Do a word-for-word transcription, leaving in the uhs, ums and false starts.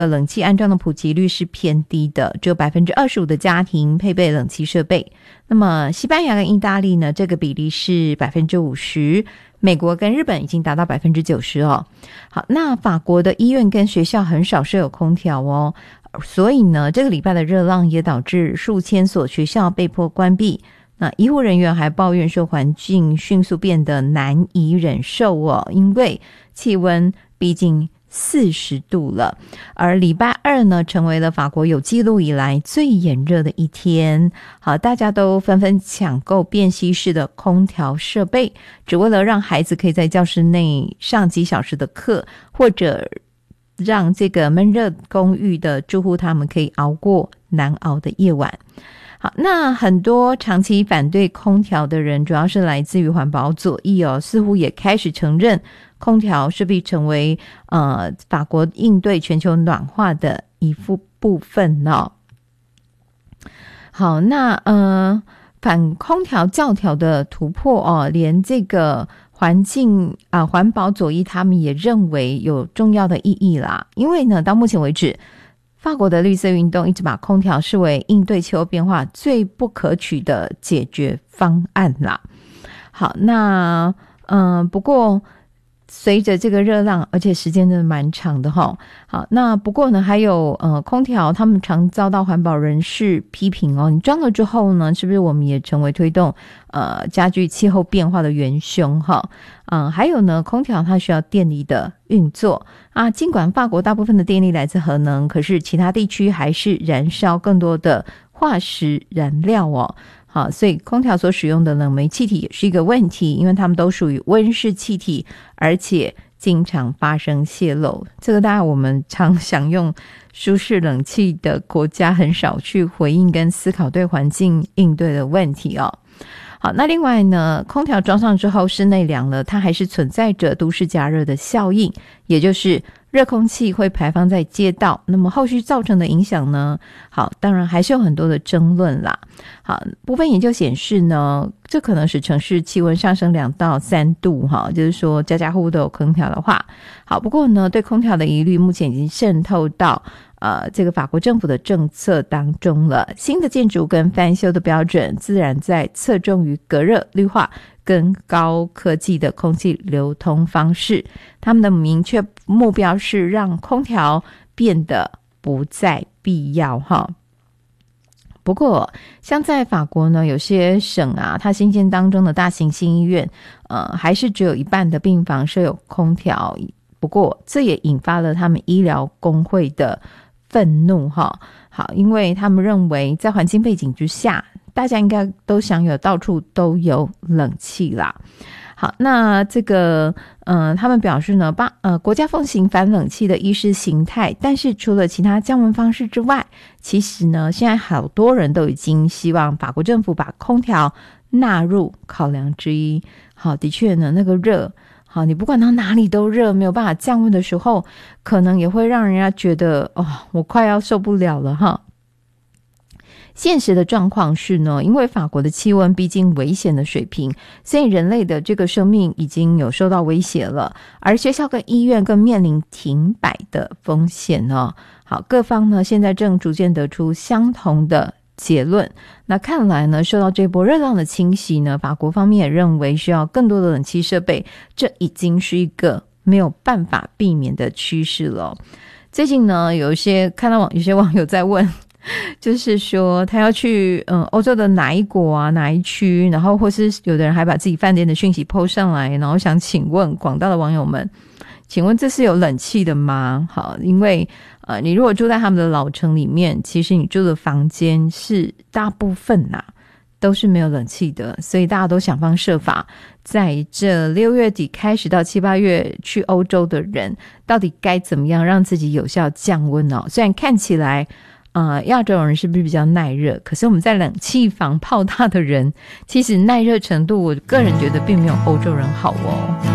呃，冷气安装的普及率是偏低的，只有 百分之二十五 的家庭配备冷气设备。那么西班牙跟意大利呢，这个比例是 百分之五十， 美国跟日本已经达到 百分之九十 哦。好，那法国的医院跟学校很少设有空调哦，所以呢，这个礼拜的热浪也导致数千所学校被迫关闭。那医护人员还抱怨说环境迅速变得难以忍受哦，因为气温毕竟四十度了。而礼拜二呢，成为了法国有记录以来最炎热的一天。好，大家都纷纷抢购便携式的空调设备，只为了让孩子可以在教室内上几小时的课，或者让这个闷热公寓的住户他们可以熬过难熬的夜晚。好，那很多长期反对空调的人，主要是来自于环保左翼哦，似乎也开始承认空调势必成为呃法国应对全球暖化的一部部分哦。好，那呃反空调教条的突破哦，连这个环境啊环保左翼他们也认为有重要的意义啦，因为呢，到目前为止，法国的绿色运动一直把空调视为应对气候变化最不可取的解决方案啦。好，那嗯、呃，不过随着这个热浪，而且时间真的蛮长的齁。好，那不过呢，还有呃，空调他们常遭到环保人士批评哦。你装了之后呢，是不是我们也成为推动呃加剧气候变化的元凶齁？嗯、呃，还有呢，空调它需要电力的运作啊。尽管法国大部分的电力来自核能，可是其他地区还是燃烧更多的化石燃料哦。好，所以空调所使用的冷媒气体也是一个问题，因为它们都属于温室气体，而且经常发生泄漏。这个大概我们常享用舒适冷气的国家很少去回应跟思考对环境应对的问题哦。好，那另外呢，空调装上之后室内凉了，它还是存在着都市加热的效应，也就是热空气会排放在街道，那么后续造成的影响呢，好，当然还是有很多的争论啦。好，部分研究显示呢，这可能使城市气温上升两到三度哈，就是说家家户户都有空调的话。好，不过呢，对空调的疑虑目前已经渗透到呃，这个法国政府的政策当中了。新的建筑跟翻修的标准自然在侧重于隔热、绿化跟高科技的空气流通方式，他们的明确目标是让空调变得不再必要哈。不过像在法国呢，有些省啊，它新建当中的大型新医院呃，还是只有一半的病房设有空调。不过这也引发了他们医疗工会的愤怒哈。好，因为他们认为在环境背景之下，大家应该都享有到处都有冷气啦。好，那这个呃，他们表示呢，把呃国家奉行反冷气的意识形态，但是除了其他降温方式之外，其实呢，现在好多人都已经希望法国政府把空调纳入考量之一。好，的确呢，那个热，好，你不管到哪里都热，没有办法降温的时候，可能也会让人家觉得哦，我快要受不了了哈。现实的状况是呢，因为法国的气温逼近危险的水平，所以人类的这个生命已经有受到威胁了，而学校跟医院更面临停摆的风险哦。好，各方呢现在正逐渐得出相同的结论。那看来呢，受到这波热浪的侵袭呢，法国方面也认为需要更多的冷气设备，这已经是一个没有办法避免的趋势了。最近呢，有一些看到网有些网友在问，就是说他要去嗯欧洲的哪一国啊哪一区，然后或是有的人还把自己饭店的讯息 po 上来，然后想请问广大的网友们，请问这是有冷气的吗？好，因为呃你如果住在他们的老城里面，其实你住的房间是大部分啊都是没有冷气的，所以大家都想方设法，在这六月底开始到七八月去欧洲的人，到底该怎么样让自己有效降温哦？虽然看起来呃，亚洲人是不是比较耐热？可是我们在冷气房泡大的人，其实耐热程度，我个人觉得并没有欧洲人好哦。